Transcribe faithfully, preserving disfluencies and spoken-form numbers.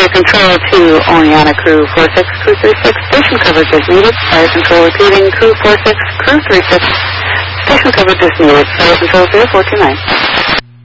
Fire Control to Oriana Crew four six, Crew three six, station coverage is needed. Fire Control repeating Crew four six, Crew three six, station coverage is needed. Fire Control zero four two nine.